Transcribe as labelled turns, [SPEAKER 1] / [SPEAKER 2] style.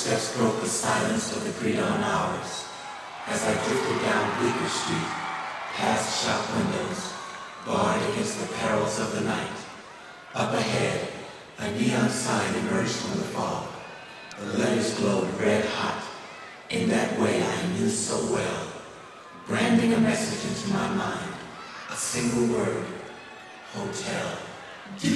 [SPEAKER 1] footsteps broke the silence of the pre-dawn hours as I drifted down Bleecker Street, past shop windows, barred against the perils of the night. Up ahead, a neon sign emerged from the fog. The letters glowed red hot, in that way I knew so well, branding a message into my mind, a single word, hotel.